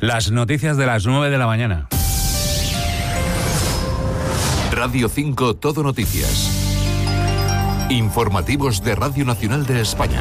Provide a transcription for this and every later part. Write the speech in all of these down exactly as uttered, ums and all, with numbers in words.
Las noticias de las nueve de la mañana. Radio cinco Todo Noticias. Informativos de Radio Nacional de España.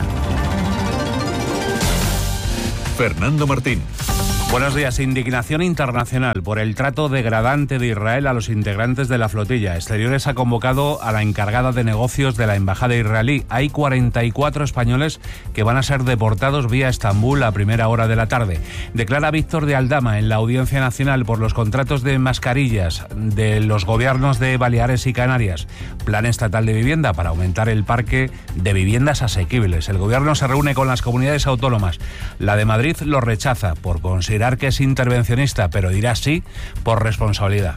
Fernando Martín. Buenos días. Indignación internacional por el trato degradante de Israel a los integrantes de la flotilla. Exteriores ha convocado a la encargada de negocios de la embajada israelí. Hay cuarenta y cuatro españoles que van a ser deportados vía Estambul a primera hora de la tarde. Declara Víctor de Aldama en la Audiencia Nacional por los contratos de mascarillas de los gobiernos de Baleares y Canarias. Plan estatal de vivienda para aumentar el parque de viviendas asequibles. El gobierno se reúne con las comunidades autónomas. La de Madrid lo rechaza por considerar que es intervencionista, pero dirá sí por responsabilidad.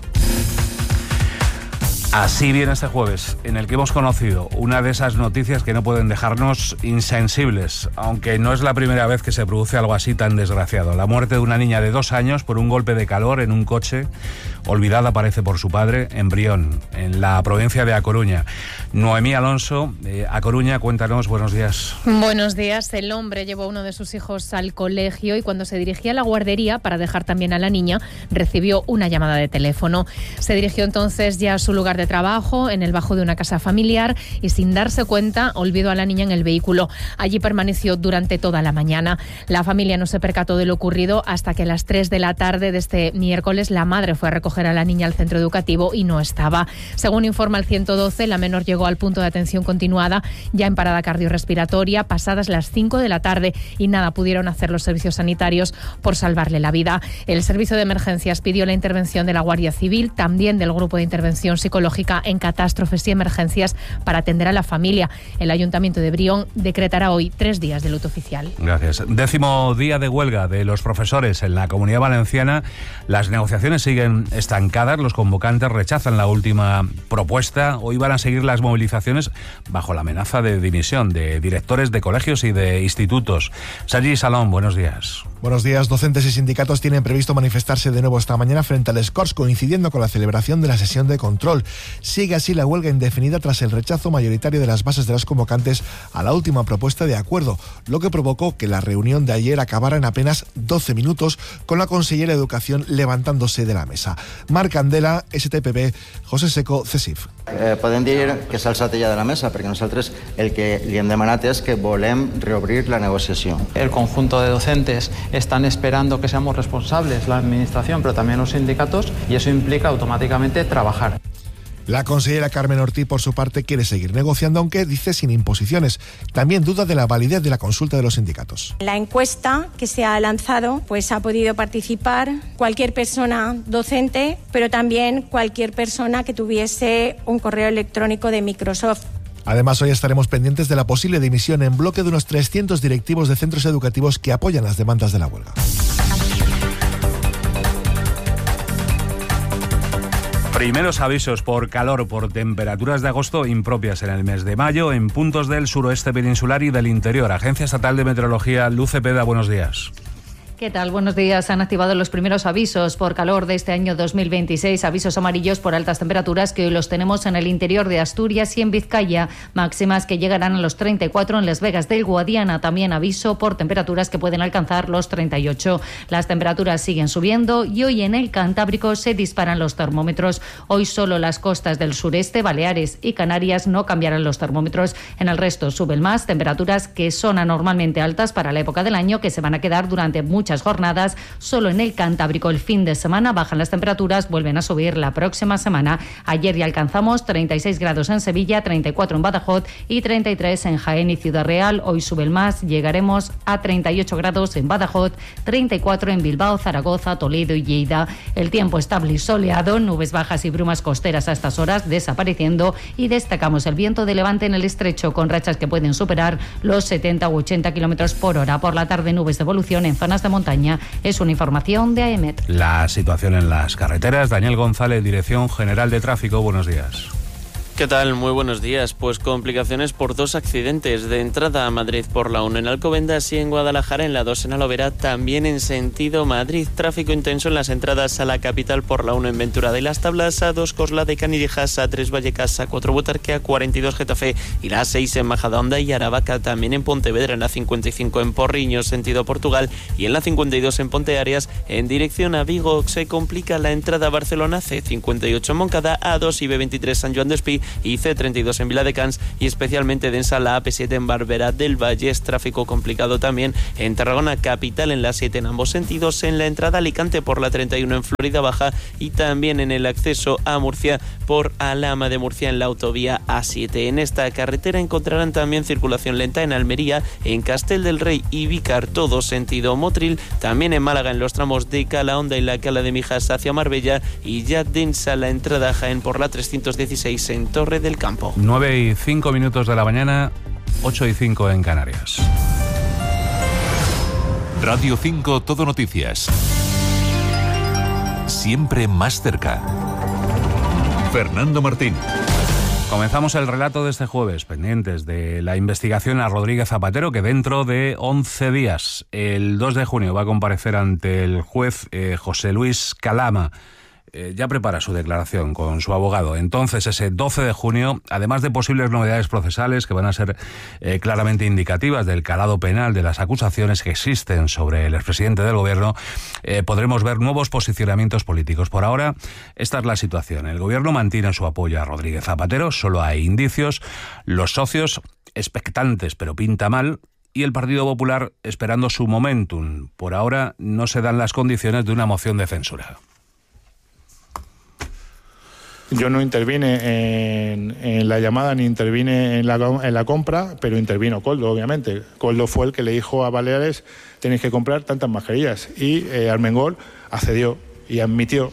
Así viene este jueves, en el que hemos conocido una de esas noticias que no pueden dejarnos insensibles, aunque no es la primera vez que se produce algo así tan desgraciado. La muerte de una niña de dos años por un golpe de calor en un coche, olvidada parece por su padre, en Brión, en la provincia de A Coruña. Noemí Alonso, eh, A Coruña, cuéntanos, buenos días. Buenos días. El hombre llevó a uno de sus hijos al colegio y cuando se dirigía a la guardería para dejar también a la niña, recibió una llamada de teléfono. Se dirigió entonces ya a su lugar de trabajo, en el bajo de una casa familiar, y sin darse cuenta olvidó a la niña en el vehículo. Allí permaneció durante toda la mañana. La familia no se percató de lo ocurrido hasta que a las tres de la tarde de este miércoles la madre fue a recoger a la niña al centro educativo y no estaba. Según informa el ciento doce, la menor llegó al punto de atención continuada ya en parada cardiorrespiratoria pasadas las cinco de la tarde y nada pudieron hacer los servicios sanitarios por salvarle la vida. El servicio de emergencias pidió la intervención de la Guardia Civil, también del Grupo de Intervención Psicológica en Catástrofes y Emergencias para atender a la familia. El Ayuntamiento de Brión decretará hoy tres días de luto oficial. Gracias. Décimo día de huelga de los profesores en la Comunidad Valenciana. Las negociaciones siguen estancadas. Los convocantes rechazan la última propuesta. Hoy van a seguir las movilizaciones bajo la amenaza de dimisión de directores de colegios y de institutos. Sergi Salón, buenos días. Buenos días. Docentes y sindicatos tienen previsto manifestarse de nuevo esta mañana frente al Escorts, coincidiendo con la celebración de la sesión de control. Sigue así la huelga indefinida tras el rechazo mayoritario de las bases de los convocantes a la última propuesta de acuerdo, lo que provocó que la reunión de ayer acabara en apenas doce minutos, con la consellera de Educación levantándose de la mesa. Marc Candela, S T P B, José Seco, C S I F. Eh, podem dir que s'ha alçat ja de la mesa, perquè nosaltres el que li hem demanat és que volem reobrir la negociació. El conjunto de docentes están esperando que seamos responsables, la administración, pero también los sindicatos, y eso implica automáticamente trabajar. La consellera Carmen Ortiz, por su parte, quiere seguir negociando, aunque dice sin imposiciones. También duda de la validez de la consulta de los sindicatos. La encuesta que se ha lanzado, pues ha podido participar cualquier persona docente, pero también cualquier persona que tuviese un correo electrónico de Microsoft. Además, hoy estaremos pendientes de la posible dimisión en bloque de unos trescientos directivos de centros educativos que apoyan las demandas de la huelga. Primeros avisos por calor, por temperaturas de agosto impropias en el mes de mayo en puntos del suroeste peninsular y del interior. Agencia Estatal de Meteorología, Luz Cepeda, buenos días. ¿Qué tal? Buenos días. Han activado los primeros avisos por calor de este año dos mil veintiséis, avisos amarillos por altas temperaturas que hoy los tenemos en el interior de Asturias y en Vizcaya, máximas que llegarán a los treinta y cuatro en Las Vegas del Guadiana. También aviso por temperaturas que pueden alcanzar los treinta y ocho. Las temperaturas siguen subiendo y hoy en el Cantábrico se disparan los termómetros. Hoy solo las costas del sureste, Baleares y Canarias no cambiarán los termómetros. En el resto suben más, temperaturas que son anormalmente altas para la época del año, que se van a quedar durante mucho muchas jornadas. Solo en el Cantábrico el fin de semana bajan las temperaturas, vuelven a subir la próxima semana. Ayer ya alcanzamos treinta y seis grados en Sevilla, treinta y cuatro en Badajoz y treinta y tres en Jaén y Ciudad Real. Hoy suben más, llegaremos a treinta y ocho grados en Badajoz, treinta y cuatro en Bilbao, Zaragoza, Toledo y Lleida. El tiempo estable y soleado, nubes bajas y brumas costeras a estas horas desapareciendo, y destacamos el viento de levante en el estrecho con rachas que pueden superar los setenta u ochenta kilómetros por hora. Por la tarde, nubes de evolución en zonas de montaña. Es una información de A E M E T. La situación en las carreteras. Daniel González, Dirección General de Tráfico, buenos días. ¿Qué tal? Muy buenos días. Pues complicaciones por dos accidentes. De entrada a Madrid por la uno en Alcobendas y en Guadalajara en la dos en Alovera, también en sentido Madrid. Tráfico intenso en las entradas a la capital por la uno en Ventura de las Tablas, a dos Cosla de Canillejas, a tres Vallecas, a cuatro Butarque, a cuarenta y dos Getafe y la seis en Majadahonda y Aravaca. También en Pontevedra, en la cincuenta y cinco en Porriños, sentido Portugal, y en la cincuenta y dos en Ponteareas, en dirección a Vigo. Se complica la entrada a Barcelona, C cincuenta y ocho en Moncada, A dos y B veintitrés San Joan d'Espí y C treinta y dos en Viladecans, y especialmente densa la A P siete en Barberá del Vallés. Tráfico complicado también en Tarragona capital en la siete en ambos sentidos, en la entrada a Alicante por la treinta y uno en Florida Baja y también en el acceso a Murcia por Alhama de Murcia en la autovía A siete. En esta carretera encontrarán también circulación lenta en Almería, en Castel del Rey y Vícar, todo sentido Motril, también en Málaga en los tramos de Calahonda y la Cala de Mijas hacia Marbella, y ya densa la entrada a Jaén por la trescientos dieciséis en Torre del Campo. nueve y cinco minutos de la mañana, ocho y cinco en Canarias. Radio cinco Todo Noticias. Siempre más cerca. Fernando Martín. Comenzamos el relato de este jueves, pendientes de la investigación a Rodríguez Zapatero, que dentro de once días, el dos de junio, va a comparecer ante el juez eh, José Luis Calama. Eh, ya prepara su declaración con su abogado. Entonces, ese doce de junio, además de posibles novedades procesales que van a ser eh, claramente indicativas del calado penal de las acusaciones que existen sobre el expresidente del gobierno, eh, podremos ver nuevos posicionamientos políticos. Por ahora, esta es la situación. El gobierno mantiene su apoyo a Rodríguez Zapatero, solo hay indicios. Los socios expectantes, pero pinta mal. Y el Partido Popular esperando su momentum. Por ahora no se dan las condiciones de una moción de censura. Yo no intervine en, en la llamada ni intervine en la, en la compra, pero intervino Koldo, obviamente. Koldo fue el que le dijo a Baleares: tenéis que comprar tantas mascarillas. Y eh, Armengol accedió y admitió.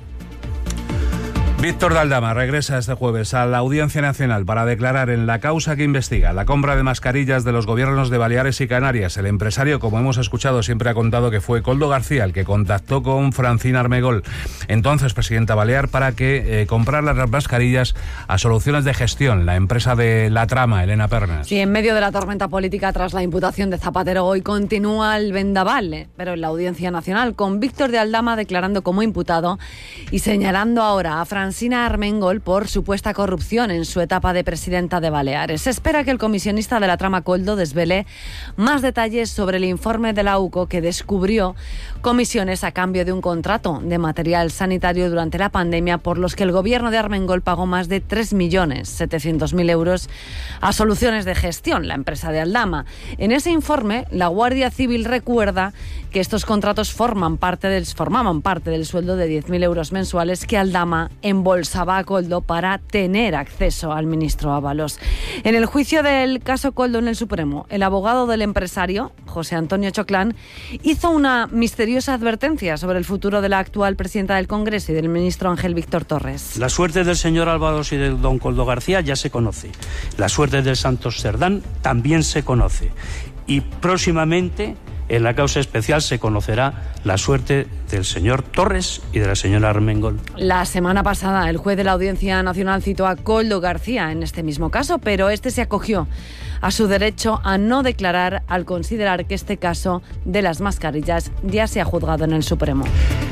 Víctor de Aldama regresa este jueves a la Audiencia Nacional para declarar en la causa que investiga la compra de mascarillas de los gobiernos de Baleares y Canarias. El empresario, como hemos escuchado, siempre ha contado que fue Koldo García el que contactó con Francina Armengol, entonces presidenta balear, para que eh, comprara las mascarillas a Soluciones de Gestión, la empresa de La Trama, Elena Pernas. Sí, en medio de la tormenta política tras la imputación de Zapatero, hoy continúa el vendaval, pero en la Audiencia Nacional, con Víctor de Aldama declarando como imputado y señalando ahora a Francina Francina Armengol por supuesta corrupción en su etapa de presidenta de Baleares. Se espera que el comisionista de la trama Koldo desvele más detalles sobre el informe de la U C O que descubrió comisiones a cambio de un contrato de material sanitario durante la pandemia, por los que el gobierno de Armengol pagó más de tres millones setecientos mil euros a Soluciones de Gestión, la empresa de Aldama. En ese informe, la Guardia Civil recuerda que estos contratos forman parte del, formaban parte del sueldo de diez mil euros mensuales que Aldama embolsaba a Koldo para tener acceso al ministro Ábalos. En el juicio del caso Koldo en el Supremo, el abogado del empresario, José Antonio Choclán, hizo una misteriosa advertencia sobre el futuro de la actual presidenta del Congreso y del ministro Ángel Víctor Torres. La suerte del señor Ábalos y de don Koldo García ya se conoce. La suerte del Santos Cerdán también se conoce. Y próximamente, en la causa especial, se conocerá la suerte del señor Torres y de la señora Armengol. La semana pasada, el juez de la Audiencia Nacional citó a Koldo García en este mismo caso, pero este se acogió a su derecho a no declarar al considerar que este caso de las mascarillas ya se ha juzgado en el Supremo.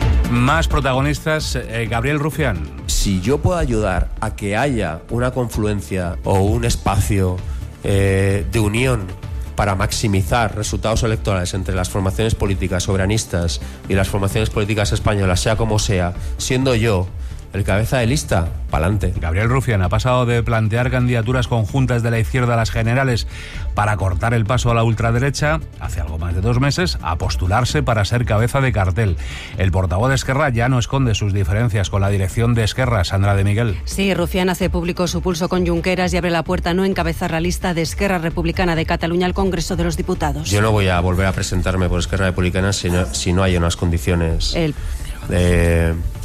Más protagonistas, eh, Gabriel Rufián. Si yo puedo ayudar a que haya una confluencia o un espacio eh, de unión para maximizar resultados electorales entre las formaciones políticas soberanistas y las formaciones políticas españolas, sea como sea, siendo yo el cabeza de lista, pa'lante. Gabriel Rufián ha pasado de plantear candidaturas conjuntas de la izquierda a las generales para cortar el paso a la ultraderecha, hace algo más de dos meses, a postularse para ser cabeza de cartel. El portavoz de Esquerra ya no esconde sus diferencias con la dirección de Esquerra, Sandra de Miguel. Sí, Rufián hace público su pulso con Junqueras y abre la puerta a no encabezar la lista de Esquerra Republicana de Cataluña al Congreso de los Diputados. Yo no voy a volver a presentarme por Esquerra Republicana si no, si no hay unas condiciones... El... Eh,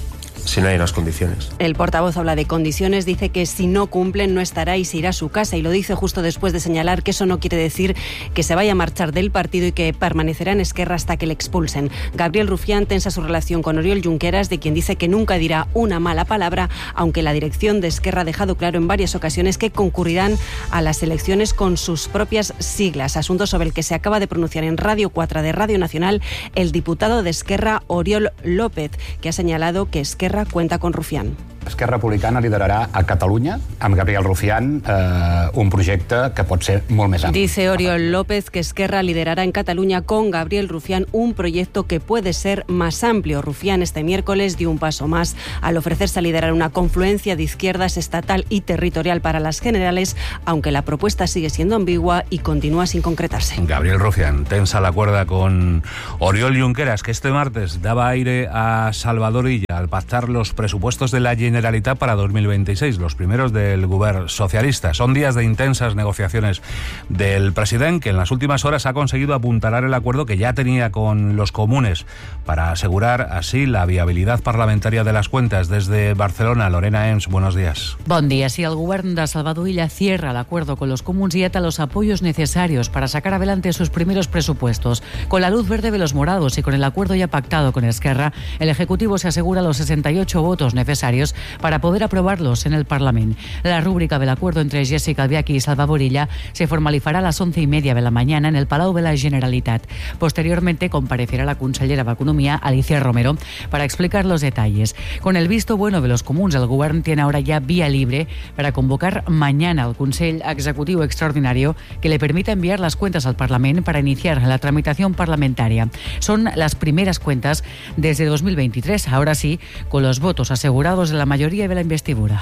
si no hay unas condiciones. El portavoz habla de condiciones, dice que si no cumplen no estará y se irá a su casa, y lo dice justo después de señalar que eso no quiere decir que se vaya a marchar del partido y que permanecerá en Esquerra hasta que le expulsen. Gabriel Rufián tensa su relación con Oriol Junqueras, de quien dice que nunca dirá una mala palabra, aunque la dirección de Esquerra ha dejado claro en varias ocasiones que concurrirán a las elecciones con sus propias siglas, asunto sobre el que se acaba de pronunciar en Radio cuatro de Radio Nacional el diputado de Esquerra, Oriol López, que ha señalado que Esquerra cuenta con Rufián. Esquerra Republicana liderarà a Catalunya amb Gabriel Rufián eh, un projecte que pot ser molt més ampli. Dice Oriol López que Esquerra liderará en Cataluña con Gabriel Rufián un proyecto que puede ser más amplio. Rufián este miércoles dio un paso más al ofrecerse a liderar una confluencia de izquierdas estatal y territorial para las generales, aunque la propuesta sigue siendo ambigua y continúa sin concretarse. Gabriel Rufián tensa la cuerda con Oriol Junqueras, que este martes daba aire a Salvador Illa al pactar los presupuestos de la Generalitat para dos mil veintiséis, los primeros del Govern socialista. Son días de intensas negociaciones del presidente, que en las últimas horas ha conseguido apuntalar el acuerdo que ya tenía con los comunes para asegurar así la viabilidad parlamentaria de las cuentas. Desde Barcelona, Lorena Ems, buenos días. Bon día. Si el Govern de Salvador Illa cierra el acuerdo con los comuns y ata los apoyos necesarios para sacar adelante sus primeros presupuestos, con la luz verde de los morados y con el acuerdo ya pactado con Esquerra, el Ejecutivo se asegura los sesenta y ocho votos necesarios para poder aprobarlos en el Parlamento. La rúbrica del acuerdo entre Jessica Albiach y Salvador Illa se formalizará a las once y media de la mañana en el Palau de la Generalitat. Posteriormente comparecerá la consellera de Economía, Alicia Romero, para explicar los detalles. Con el visto bueno de los comuns, el Govern tiene ahora ya vía libre para convocar mañana al Consell Executivo Extraordinario que le permita enviar las cuentas al Parlamento para iniciar la tramitación parlamentaria. Son las primeras cuentas desde dos mil veintitrés, ahora sí, con los votos asegurados de la mayoría de la investidura.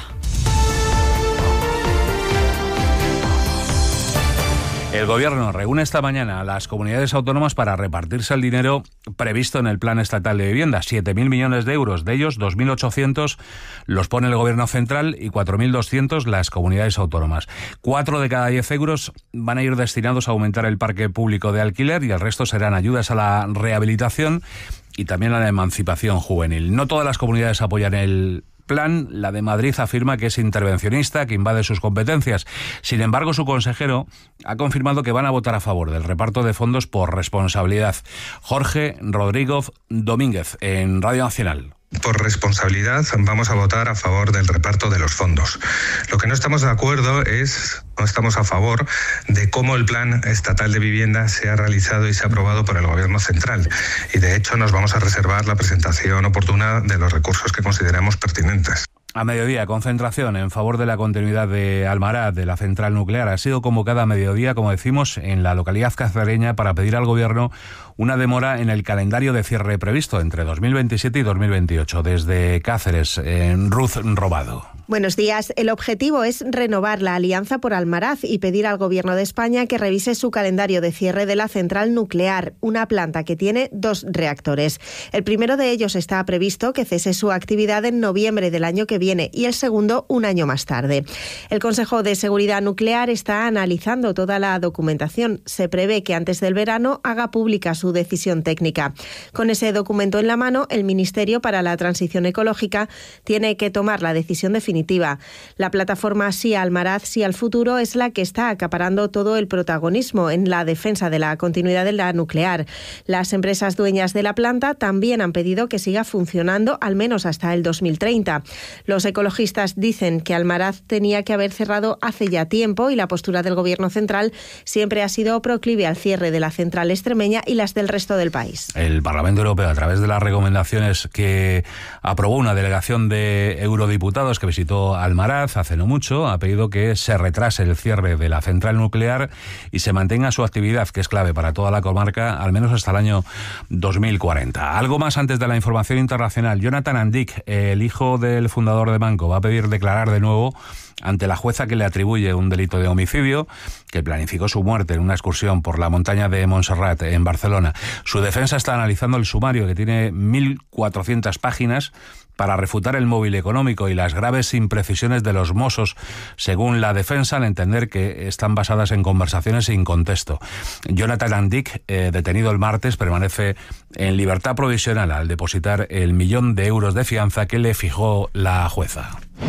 El Gobierno reúne esta mañana a las comunidades autónomas para repartirse el dinero previsto en el Plan Estatal de Vivienda, siete mil millones de euros. De ellos, dos mil ochocientos los pone el Gobierno central y cuatro mil doscientos las comunidades autónomas. Cuatro de cada diez euros van a ir destinados a aumentar el parque público de alquiler y el resto serán ayudas a la rehabilitación y también a la emancipación juvenil. No todas las comunidades apoyan el plan. La de Madrid afirma que es intervencionista, que invade sus competencias. Sin embargo, su consejero ha confirmado que van a votar a favor del reparto de fondos por responsabilidad. Jorge Rodríguez Domínguez, en Radio Nacional. Por responsabilidad vamos a votar a favor del reparto de los fondos. Lo que no estamos de acuerdo es, no estamos a favor de cómo el Plan Estatal de Vivienda se ha realizado y se ha aprobado por el Gobierno central. Y de hecho nos vamos a reservar la presentación oportuna de los recursos que consideramos pertinentes. A mediodía, concentración en favor de la continuidad de Almaraz, de la central nuclear. Ha sido convocada a mediodía, como decimos, en la localidad cacereña para pedir al Gobierno una demora en el calendario de cierre previsto entre dos mil veintisiete y dos mil veintiocho. Desde Cáceres, en Ruth Robado. Buenos días. El objetivo es renovar la alianza por Almaraz y pedir al Gobierno de España que revise su calendario de cierre de la central nuclear, una planta que tiene dos reactores. El primero de ellos está previsto que cese su actividad en noviembre del año que viene y el segundo un año más tarde. El Consejo de Seguridad Nuclear está analizando toda la documentación. Se prevé que antes del verano haga pública su decisión técnica. Con ese documento en la mano, el Ministerio para la Transición Ecológica tiene que tomar la decisión definitiva. La plataforma Sí Almaraz, Sí al Futuro es la que está acaparando todo el protagonismo en la defensa de la continuidad de la nuclear. Las empresas dueñas de la planta también han pedido que siga funcionando al menos hasta el dos mil treinta. Los ecologistas dicen que Almaraz tenía que haber cerrado hace ya tiempo y la postura del Gobierno central siempre ha sido proclive al cierre de la central extremeña y las del resto del país. El Parlamento Europeo, a través de las recomendaciones que aprobó una delegación de eurodiputados que visitó Almaraz hace no mucho, ha pedido que se retrase el cierre de la central nuclear y se mantenga su actividad, que es clave para toda la comarca, al menos hasta el año dos mil cuarenta. Algo más antes de la información internacional. Jonathan Andic, el hijo del fundador de Banco, va a pedir declarar de nuevo ante la jueza que le atribuye un delito de homicidio, que planificó su muerte en una excursión por la montaña de Montserrat, en Barcelona. Su defensa está analizando el sumario, que tiene mil cuatrocientas páginas, para refutar el móvil económico y las graves imprecisiones de los Mossos, según la defensa, al entender que están basadas en conversaciones sin contexto. Jonathan Andic, eh, detenido el martes, permanece en libertad provisional al depositar el millón de euros de fianza que le fijó la jueza.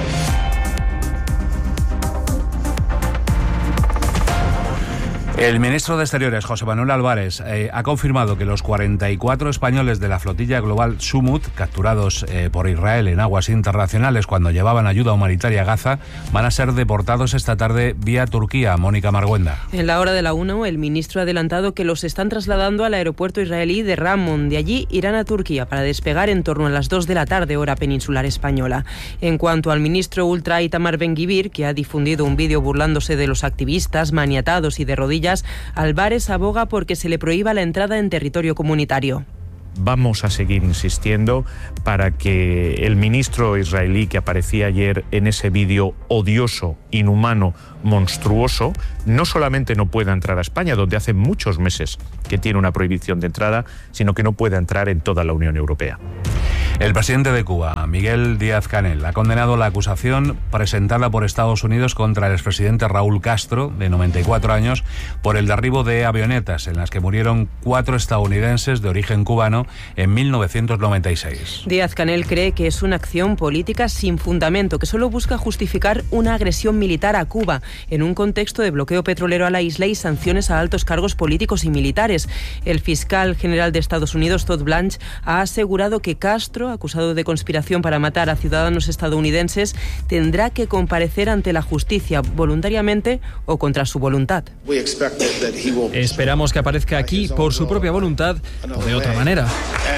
El ministro de Exteriores, José Manuel Álvarez, eh, ha confirmado que los cuarenta y cuatro españoles de la flotilla global Sumut, capturados eh, por Israel en aguas internacionales cuando llevaban ayuda humanitaria a Gaza, van a ser deportados esta tarde vía Turquía. Mónica Marguenda. En la hora de la una, el ministro ha adelantado que los están trasladando al aeropuerto israelí de Ramon. De allí irán a Turquía para despegar en torno a las dos de la tarde, hora peninsular española. En cuanto al ministro ultra Itamar Ben-Gvir, que ha difundido un vídeo burlándose de los activistas, maniatados y de rodillas, Álvarez aboga porque se le prohíba la entrada en territorio comunitario. Vamos a seguir insistiendo para que el ministro israelí que aparecía ayer en ese vídeo odioso, inhumano, monstruoso, no solamente no pueda entrar a España, donde hace muchos meses que tiene una prohibición de entrada, sino que no pueda entrar en toda la Unión Europea. El presidente de Cuba, Miguel Díaz-Canel, ha condenado la acusación presentada por Estados Unidos contra el expresidente Raúl Castro, de noventa y cuatro años, por el derribo de avionetas en las que murieron cuatro estadounidenses de origen cubano en mil novecientos noventa y seis. Díaz-Canel cree que es una acción política sin fundamento, que solo busca justificar una agresión militar a Cuba en un contexto de bloqueo petrolero a la isla y sanciones a altos cargos políticos y militares. El fiscal general de Estados Unidos, Todd Blanche, ha asegurado que Castro, acusado de conspiración para matar a ciudadanos estadounidenses, tendrá que comparecer ante la justicia voluntariamente o contra su voluntad. Esperamos que aparezca aquí por su propia voluntad o de otra manera.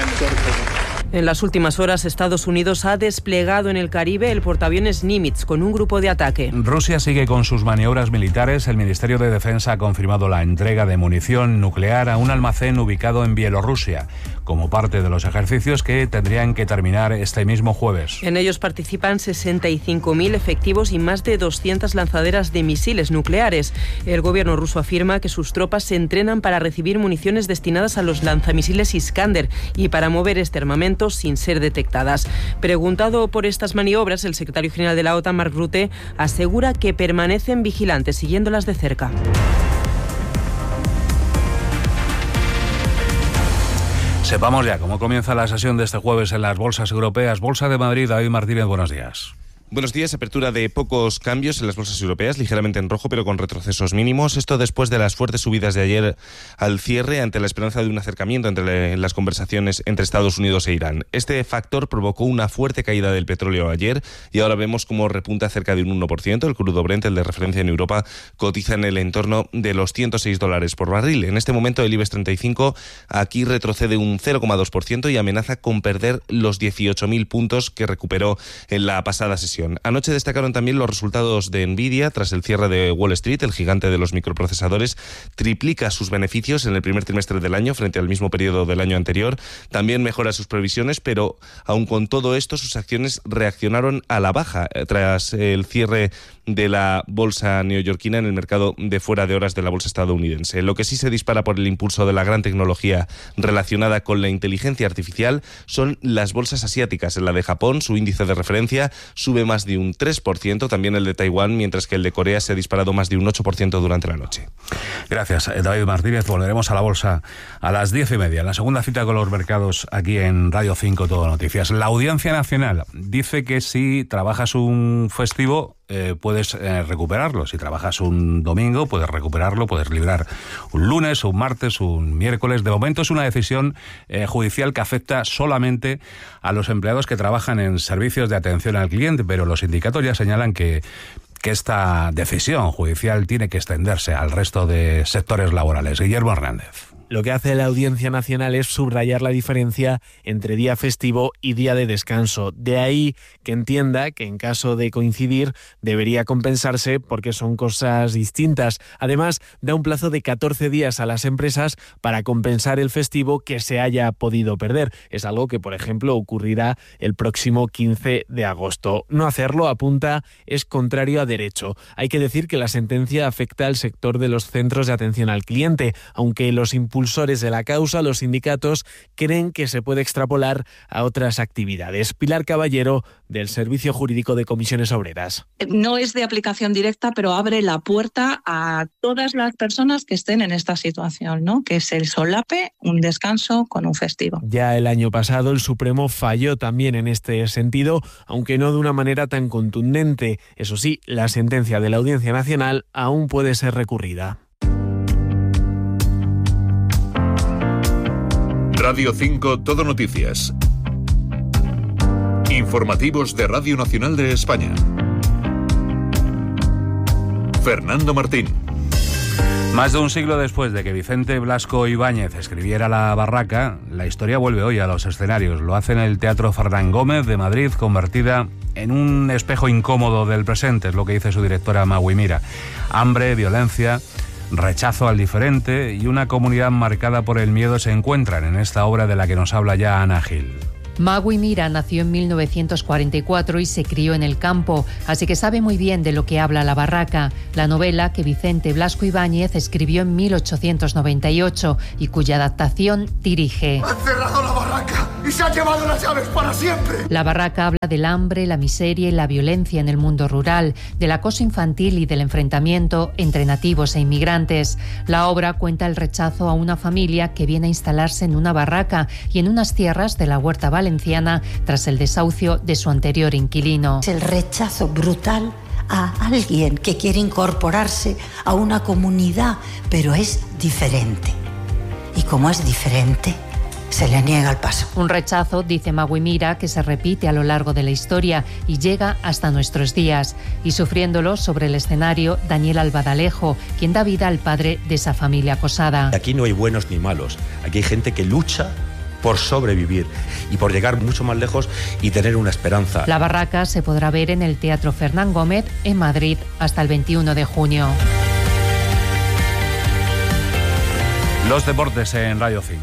En las últimas horas, Estados Unidos ha desplegado en el Caribe el portaaviones Nimitz con un grupo de ataque. Rusia sigue con sus maniobras militares. El Ministerio de Defensa ha confirmado la entrega de munición nuclear a un almacén ubicado en Bielorrusia, como parte de los ejercicios que tendrían que terminar este mismo jueves. En ellos participan sesenta y cinco mil efectivos y más de doscientas lanzaderas de misiles nucleares. El gobierno ruso afirma que sus tropas se entrenan para recibir municiones destinadas a los lanzamisiles Iskander y para mover este armamento sin ser detectadas. Preguntado por estas maniobras, el secretario general de la OTAN, Mark Rutte, asegura que permanecen vigilantes, siguiéndolas de cerca. Sepamos ya cómo comienza la sesión de este jueves en las bolsas europeas. Bolsa de Madrid, David Martínez, buenos días. Buenos días. Apertura de pocos cambios en las bolsas europeas, ligeramente en rojo, pero con retrocesos mínimos. Esto después de las fuertes subidas de ayer al cierre, ante la esperanza de un acercamiento entre las conversaciones entre Estados Unidos e Irán. Este factor provocó una fuerte caída del petróleo ayer y ahora vemos cómo repunta cerca de un uno por ciento. El crudo Brent, el de referencia en Europa, cotiza en el entorno de los ciento seis dólares por barril. En este momento el IBEX treinta y cinco aquí retrocede un cero coma dos por ciento y amenaza con perder los dieciocho mil puntos que recuperó en la pasada sesión. Anoche destacaron también los resultados de Nvidia tras el cierre de Wall Street. El gigante de los microprocesadores triplica sus beneficios en el primer trimestre del año frente al mismo periodo del año anterior. También mejora sus previsiones, pero aun con todo esto sus acciones reaccionaron a la baja tras el cierre de la bolsa neoyorquina en el mercado de fuera de horas de la bolsa estadounidense. Lo que sí se dispara por el impulso de la gran tecnología relacionada con la inteligencia artificial son las bolsas asiáticas. En la de Japón, su índice de referencia sube más de un tres por ciento, también el de Taiwán, mientras que el de Corea se ha disparado más de un ocho por ciento durante la noche. Gracias, David Martínez. Volveremos a la bolsa a las diez y media, en la segunda cita con los mercados aquí en Radio cinco Todo Noticias. La Audiencia Nacional dice que si trabajas un festivo, Eh, puedes eh, recuperarlo. Si trabajas un domingo, puedes recuperarlo, puedes librar un lunes, un martes, un miércoles. De momento es una decisión eh, judicial que afecta solamente a los empleados que trabajan en servicios de atención al cliente, pero los sindicatos ya señalan que que esta decisión judicial tiene que extenderse al resto de sectores laborales. Guillermo Hernández. Lo que hace la Audiencia Nacional es subrayar la diferencia entre día festivo y día de descanso. De ahí que entienda que en caso de coincidir debería compensarse porque son cosas distintas. Además, da un plazo de catorce días a las empresas para compensar el festivo que se haya podido perder. Es algo que, por ejemplo, ocurrirá el próximo quince de agosto. No hacerlo, apunta, es contrario a derecho. Hay que decir que la sentencia afecta al sector de los centros de atención al cliente, aunque los impulsores de la causa, los sindicatos, creen que se puede extrapolar a otras actividades. Pilar Caballero, del Servicio Jurídico de Comisiones Obreras. No es de aplicación directa, pero abre la puerta a todas las personas que estén en esta situación, ¿no? Que se solape un descanso con un festivo. Ya el año pasado el Supremo falló también en este sentido, aunque no de una manera tan contundente. Eso sí, la sentencia de la Audiencia Nacional aún puede ser recurrida. Radio cinco Todo Noticias. Informativos de Radio Nacional de España. Fernando Martín. Más de un siglo después de que Vicente Blasco Ibáñez escribiera La Barraca, la historia vuelve hoy a los escenarios. Lo hace en el Teatro Fernán Gómez de Madrid, convertida en un espejo incómodo del presente, es lo que dice su directora Magui Mira. Hambre, violencia, rechazo al diferente y una comunidad marcada por el miedo se encuentran en esta obra de la que nos habla ya Ana Gil. Magui Mira nació en mil novecientos cuarenta y cuatro y se crió en el campo, así que sabe muy bien de lo que habla La Barraca, la novela que Vicente Blasco Ibáñez escribió en mil ochocientos noventa y ocho y cuya adaptación dirige. ¡Han cerrado La Barraca y se han llevado las llaves para siempre! La Barraca habla del hambre, la miseria y la violencia en el mundo rural, del acoso infantil y del enfrentamiento entre nativos e inmigrantes. La obra cuenta el rechazo a una familia que viene a instalarse en una barraca y en unas tierras de la Huerta Valenciana tras el desahucio de su anterior inquilino. Es el rechazo brutal a alguien que quiere incorporarse a una comunidad, pero es diferente. Y como es diferente, se le niega el paso. Un rechazo, dice Magui Mira, que se repite a lo largo de la historia y llega hasta nuestros días. Y sufriéndolo sobre el escenario, Daniel Albadalejo, quien da vida al padre de esa familia acosada. Aquí no hay buenos ni malos, aquí hay gente que lucha por sobrevivir y por llegar mucho más lejos y tener una esperanza. La Barraca se podrá ver en el Teatro Fernán Gómez en Madrid hasta el veintiuno de junio. Los deportes en Radio cinco.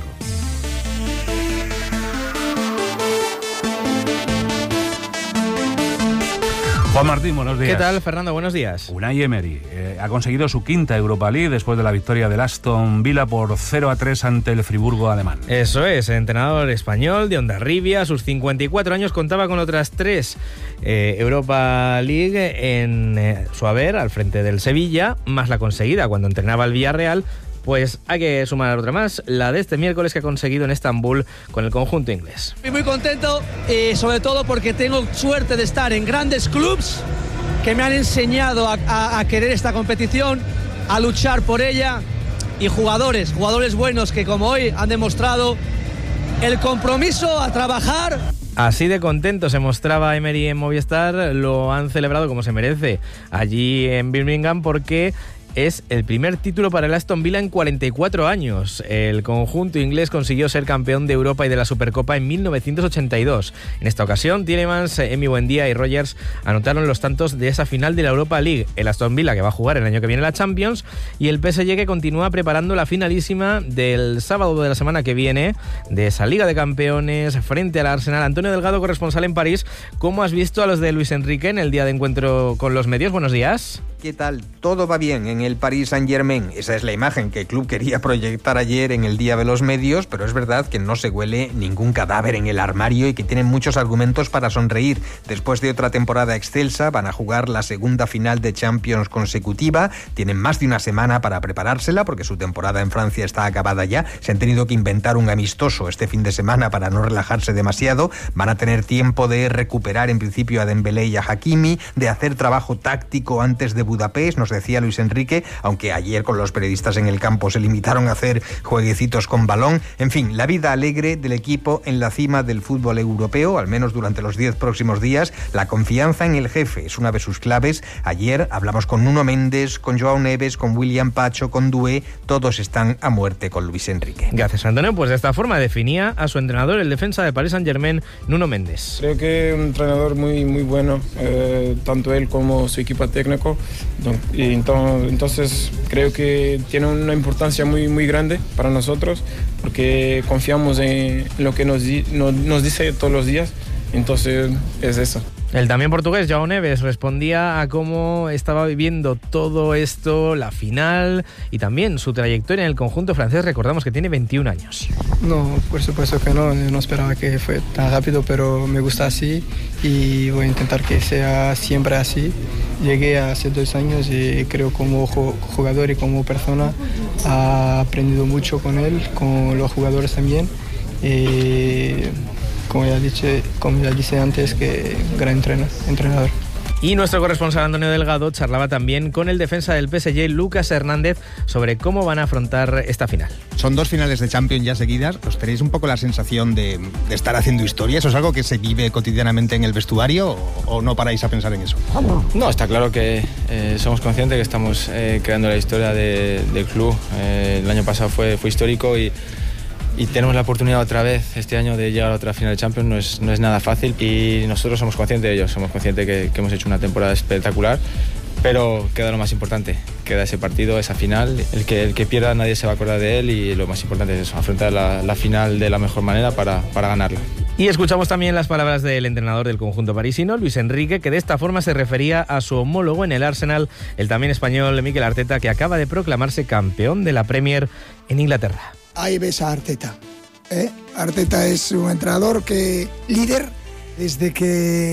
Juan Martín, buenos días. ¿Qué tal, Fernando? Buenos días. Unai Emery eh, ha conseguido su quinta Europa League después de la victoria del Aston Villa por cero a tres ante el Friburgo alemán. Eso es, entrenador español de Hondarribia, a sus cincuenta y cuatro años contaba con otras tres eh, Europa League en eh, su haber al frente del Sevilla, más la conseguida cuando entrenaba el Villarreal. Pues hay que sumar otra más, la de este miércoles que ha conseguido en Estambul con el conjunto inglés. Estoy muy contento y sobre todo porque tengo suerte de estar en grandes clubs que me han enseñado a, a, a querer esta competición, a luchar por ella, y jugadores, jugadores buenos que como hoy han demostrado el compromiso a trabajar. Así de contento se mostraba Emery en Movistar, lo han celebrado como se merece allí en Birmingham porque es el primer título para el Aston Villa en cuarenta y cuatro años. El conjunto inglés consiguió ser campeón de Europa y de la Supercopa en mil novecientos ochenta y dos. En esta ocasión, Tielemans, Emi Buendía y Rogers anotaron los tantos de esa final de la Europa League. El Aston Villa, que va a jugar el año que viene la Champions, y el P S G, que continúa preparando la finalísima del sábado de la semana que viene de esa Liga de Campeones frente al Arsenal. Antonio Delgado, corresponsal en París, ¿cómo has visto a los de Luis Enrique en el día de encuentro con los medios? Buenos días. ¿Qué tal? Todo va bien en el Paris Saint-Germain. Esa es la imagen que el club quería proyectar ayer en el Día de los Medios, pero es verdad que no se huele ningún cadáver en el armario y que tienen muchos argumentos para sonreír. Después de otra temporada excelsa, van a jugar la segunda final de Champions consecutiva. Tienen más de una semana para preparársela porque su temporada en Francia está acabada ya. Se han tenido que inventar un amistoso este fin de semana para no relajarse demasiado. Van a tener tiempo de recuperar en principio a Dembélé y a Hakimi, de hacer trabajo táctico antes de Budapest, nos decía Luis Enrique, aunque ayer con los periodistas en el campo se limitaron a hacer jueguecitos con balón. En fin, la vida alegre del equipo en la cima del fútbol europeo, al menos durante los diez próximos días. La confianza en el jefe es una de sus claves. Ayer hablamos con Nuno Méndez, con Joao Neves, con William Pacho, con Doué. Todos están a muerte con Luis Enrique. Gracias, Antonio. Pues de esta forma definía a su entrenador, el defensa de Paris Saint-Germain, Nuno Méndez. Creo que es un entrenador muy, muy bueno, eh, tanto él como su equipo técnico. Y entonces, entonces creo que tiene una importancia muy, muy grande para nosotros, porque confiamos en lo que nos, nos, nos dice todos los días. Entonces es eso. El también portugués Joao Neves respondía a cómo estaba viviendo todo esto, la final y también su trayectoria en el conjunto francés. Recordamos que tiene veintiún años. No, por supuesto que no, no esperaba que fue tan rápido, pero me gusta así y voy a intentar que sea siempre así. Llegué hace dos años y creo como jugador y como persona he aprendido mucho con él, con los jugadores también. Y como ya dije, como ya dije antes, que gran entrenador. Y nuestro corresponsal Antonio Delgado charlaba también con el defensa del P S G, Lucas Hernández, sobre cómo van a afrontar esta final. Son dos finales de Champions ya seguidas. ¿Os tenéis un poco la sensación de, de estar haciendo historia? ¿Eso es algo que se vive cotidianamente en el vestuario o, o no paráis a pensar en eso? No, está claro que eh, somos conscientes que estamos eh, creando la historia de, del club. Eh, el año pasado fue, fue histórico y Y tenemos la oportunidad otra vez este año de llegar a otra final de Champions. No es, no es nada fácil y nosotros somos conscientes de ello. Somos conscientes que, que hemos hecho una temporada espectacular, pero queda lo más importante. Queda ese partido, esa final. El que, el que pierda nadie se va a acordar de él y lo más importante es eso, afrontar la, la final de la mejor manera para, para ganarla. Y escuchamos también las palabras del entrenador del conjunto parisino, Luis Enrique, que de esta forma se refería a su homólogo en el Arsenal, el también español Mikel Arteta, que acaba de proclamarse campeón de la Premier en Inglaterra. Ahí ves a Arteta. ¿eh? Arteta es un entrenador que líder desde que